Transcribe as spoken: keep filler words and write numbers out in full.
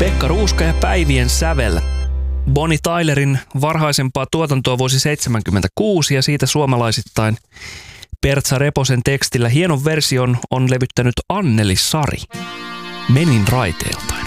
Pekka Ruuska ja Päivien sävel. Bonnie Tylerin varhaisempaa tuotantoa vuosi seitsemänkymmentäkuusi ja siitä suomalaisittain Pertsa Reposen tekstillä hienon version on levyttänyt Anneli Sari. Menin raiteilta.